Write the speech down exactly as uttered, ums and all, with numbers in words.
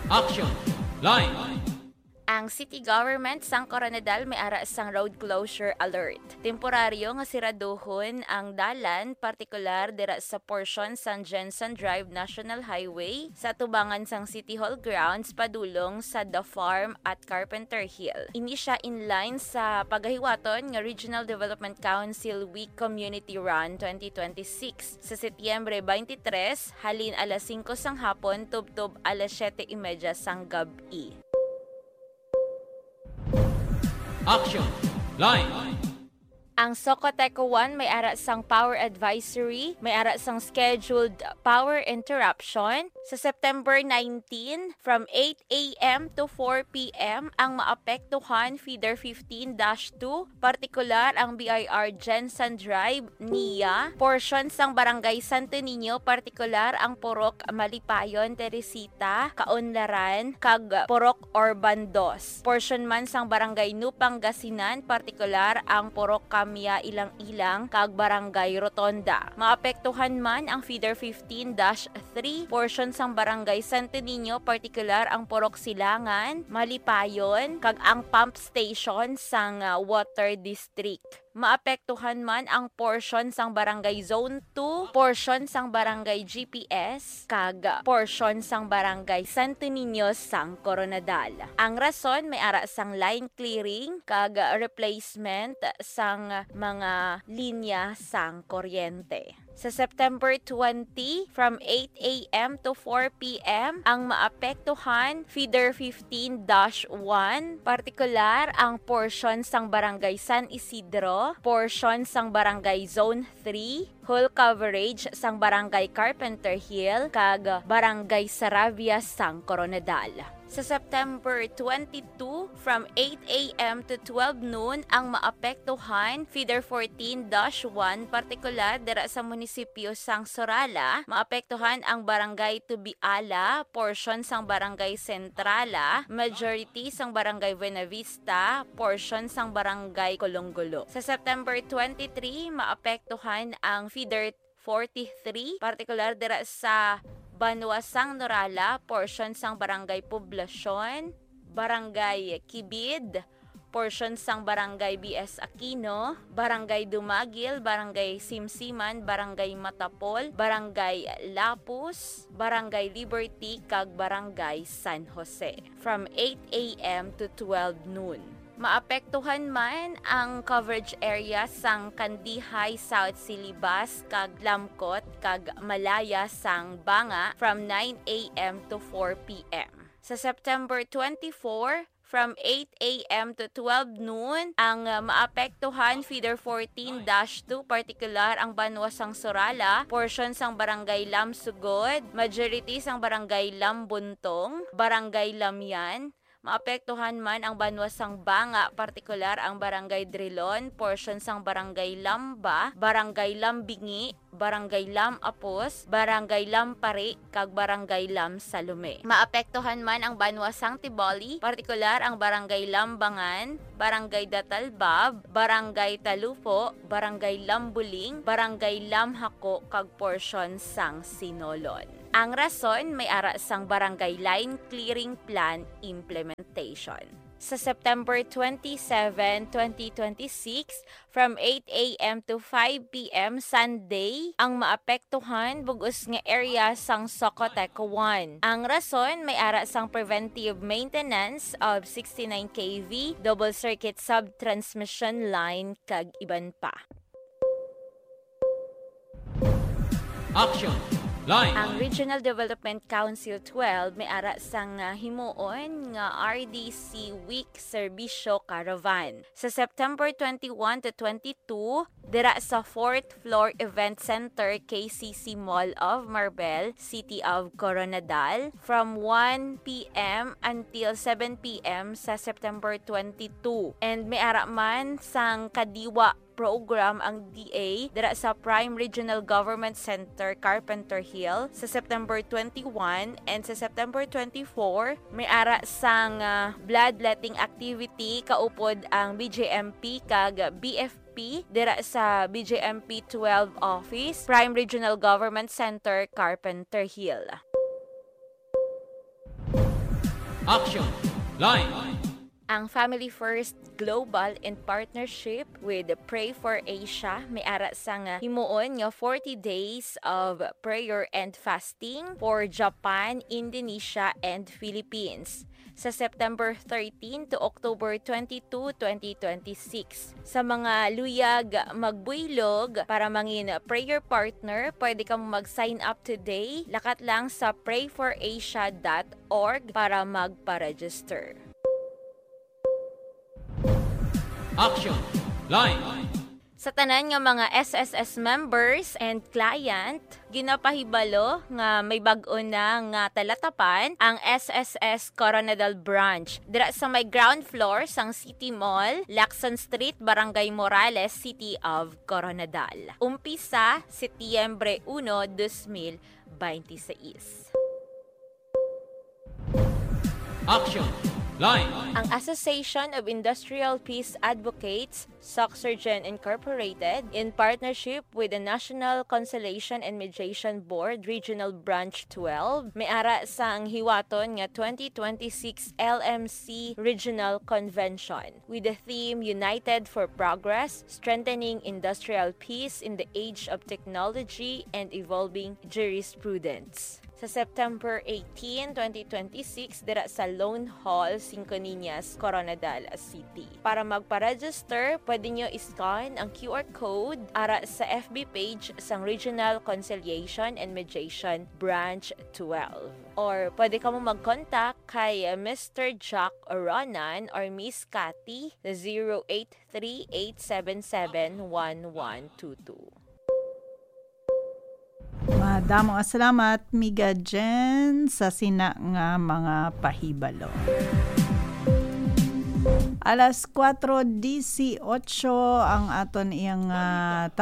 Action! Line! Ang city government sang Coronadal may ara sang road closure alert. Temporaryo nga siraduhon ang dalan, partikular dira sa portion sang Jensen Drive National Highway sa tubangan sang City Hall grounds padulong sa The Farm at Carpenter Hill. Ini siya in line sa pagahiwaton nga Regional Development Council Week Community Run twenty twenty-six sa Setyembre twenty-tres halin alas singko sang hapon tubtob alas siyete trenta sang gabi. Action! Line! Ang Socoteco one may ara sang power advisory, may ara sang scheduled power interruption sa September nineteenth from eight a.m. to four p.m. ang maapektuhan feeder fifteen dash two, partikular ang B I R Jensen Drive, N I A, portion sang Barangay Santo Niño, partikular ang Purok Malipayon, Teresita, Kaunlaran, kag Purok Orban two. Portion man sang Barangay Nupangasinan, partikular ang Purok Kamya Ilang-Ilang, kag Barangay Rotonda. Maapektuhan man ang feeder fifteen dash three, portion sang Barangay Santo Niño, partikular ang Purok Silangan, Malipayon, kag ang pump station sang uh, Water District. Maapektuhan man ang portion sang Barangay Zone two, portion sang Barangay G P S, kag portion sang Barangay Santo Niño sang Coronadal. Ang rason may ara sang line clearing kag replacement sang mga linya sang kuryente. Sa September twentieth, from eight a.m. to four p.m. ang maapektuhan feeder fifteen dash one, partikular ang portion sang Barangay San Isidro, portion sang Barangay Zone three, whole coverage sang Barangay Carpenter Hill, kag Barangay Saravia sang Coronadal. Sa September twenty-second, from eight a.m. to twelve noon ang maapektuhan feeder fourteen dash one, partikular dira sa munisipyo sang Sorala, maapektuhan ang Barangay Tubiala, portion sang Barangay Centrala, majority sang Barangay Buenavista, portion sang Barangay Colonggulo. Sa September twenty-third, maapektuhan ang feeder forty-three, partikular dira sa Banwasang Norala, portion sang Barangay Poblasyon, Barangay Kibid, portion sang Barangay B S Aquino, Barangay Dumagil, Barangay Simsiman, Barangay Matapol, Barangay Lapus, Barangay Liberty, kag Barangay San Jose. From eight a.m. to twelve noon. Maapektuhan man ang coverage area sang Kandihay, South Silibas, kag Lamcot, kag Malaya sang Banga from nine a.m. to four p.m. Sa September twenty-fourth, from eight a.m. to twelve noon, ang uh, maapektuhan feeder fourteen dash two, partikular ang Banwasang Sorala, portion sang Barangay Lamsugod, majority sang Barangay Lambuntong, Barangay Lamyan. Maapektuhan man ang Banwasang Banga, partikular ang Barangay Drilon, portion sang Barangay Lamba, Barangay Lambingi, Barangay Lam Apos, Barangay Lampari, kag Barangay Lam Salome. Maapektuhan man ang Banwasang Tiboli, partikular ang Barangay Lambangan, Barangay Datalbab, Barangay Talupo, Barangay Lambuling, Barangay Lamhako, kag portion sang Sinolon. Ang rason may ara sang Barangay Line Clearing Plan Implementation. Sa September twenty-seventh, twenty twenty-six, from eight a.m. to five p.m. Sunday, ang maapektuhan bugos nga area sang Socoteco one. Ang rason may ara sang preventive maintenance of sixty-nine kilovolts, double circuit sub-transmission line, kag iban pa. Action! Line. Ang Regional Development Council twelve may ara sang uh, himuon nga R D C Week Serbisyo Caravan. Sa September twenty-one to twenty-two, dira sa fourth floor Event Center K C C Mall of Marbel, City of Coronadal, from one p.m. until seven p.m. sa September twenty-two. And may ara man sang kadiwa program ang D A dira sa Prime Regional Government Center, Carpenter Hill sa September twenty-one, and sa September twenty-four may ara sang uh, bloodletting activity kaupod ang B J M P kag B F P dira sa B J M P twelve office, Prime Regional Government Center, Carpenter Hill. Action. Line. Ang Family First Global in partnership with Pray for Asia may ara sang himuon nga forty days of prayer and fasting for Japan, Indonesia, and Philippines sa September thirteen to October twenty-second, twenty twenty-six. Sa mga luyag magbuylog para mangin prayer partner, pwede kang mag-sign up today. Lakat lang sa pray for asia dot org para magpa-register. Action. Line. Sa tanan nga mga S S S members and client, ginapahibalo nga may bag-o na nga talatapan ang S S S Coronadal Branch. Dira sa may ground floor sang City Mall, Lacson Street, Barangay Morales, City of Coronadal. Umpisa, Setyembre first, dos mil veintiséis. Action. Line. Ang Association of Industrial Peace Advocates, Soxurgen Incorporated, in partnership with the National Conciliation and Mediation Board, Regional Branch twelve, may ara sang hiwaton nga twenty twenty-six L M C Regional Convention with the theme United for Progress, Strengthening Industrial Peace in the Age of Technology and Evolving Jurisprudence. Sa September eighteenth, twenty twenty-six, dira sa Lone Hall, Cinco Niñas, Coronadal City. Para magpa-register, pwede nyo iscan ang Q R code ara sa F B page sang Regional Conciliation and Mediation Branch twelve. Or pwede ka mo mag-contact kay Mister Jack Oronan or Miss Cathy sa zero eight three eight seven seven one one two two. Madamo salamat miga Jen sa sina nga mga pahibalo. Alas four eighteen ang aton iyang uh,